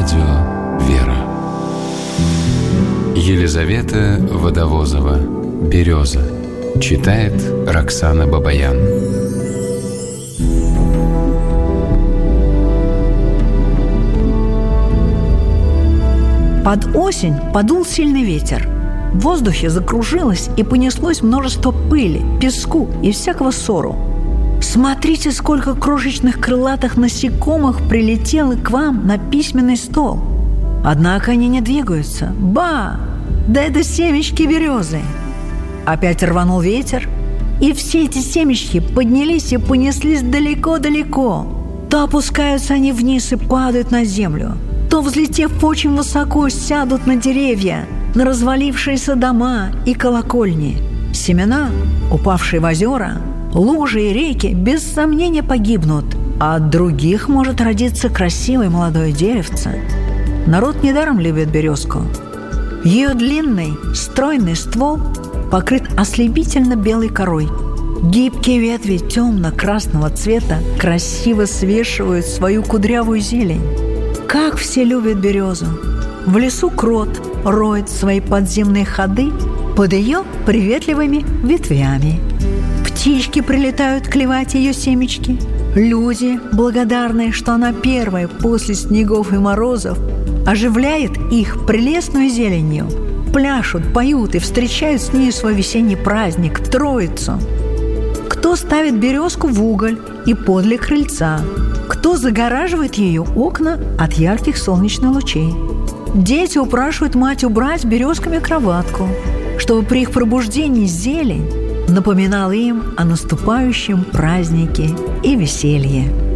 Радио «Вера». Елизавета Водовозова «Береза». Читает Роксана Бабаян. Под осень подул сильный ветер. В воздухе закружилось и понеслось множество пыли, песку и всякого ссору. «Смотрите, сколько крошечных крылатых насекомых прилетело к вам на письменный стол! Однако они не двигаются. Ба! Да это семечки березы!» Опять рванул ветер, и все эти семечки поднялись и понеслись далеко-далеко. То опускаются они вниз и падают на землю, то, взлетев очень высоко, сядут на деревья, на развалившиеся дома и колокольни. Семена, упавшие в озера, лужи и реки, без сомнения погибнут, а от других может родиться красивое молодое деревце. Народ недаром любит березку. Ее длинный, стройный ствол покрыт ослепительно белой корой. Гибкие ветви темно-красного цвета красиво свешивают свою кудрявую зелень. Как все любят березу! В лесу крот роет свои подземные ходы под ее приветливыми ветвями. Птички прилетают клевать ее семечки. Люди, благодарные, что она первая после снегов и морозов, оживляет их прелестную зеленью, пляшут, поют и встречают с ней свой весенний праздник – Троицу. Кто ставит березку в уголь и подле крыльца, кто загораживает ее окна от ярких солнечных лучей. Дети упрашивают мать убрать березками кроватку, чтобы при их пробуждении зелень напоминала им о наступающем празднике и веселье.